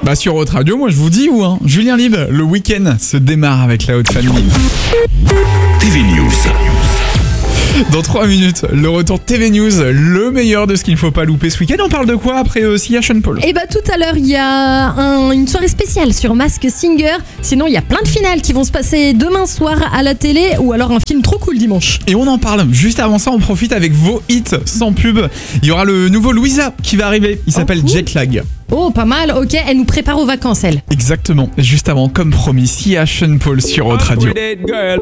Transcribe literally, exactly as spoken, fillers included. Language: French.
Bah sur Haute Radio, moi je vous dis où hein. Julien Lib, le week-end se démarre avec la Haute Family. T V News. Dans trois minutes, le retour de T V News, le meilleur de ce qu'il ne faut pas louper ce week-end. On parle de quoi après euh, Sia Sean Paul? Et bah tout à l'heure, il y a un- une soirée spéciale sur Mask Singer. Sinon, il y a plein de finales qui vont se passer demain soir à la télé ou alors un film trop cool dimanche. Et on en parle. Juste avant ça, on profite avec vos hits sans pub. Il y aura le nouveau Louisa qui va arriver. Il s'appelle cool. Jetlag. Oh, pas mal, ok, elle nous prépare aux vacances, elle. Exactement. Juste avant, comme promis, Sia Sean Paul sur Haute Radio.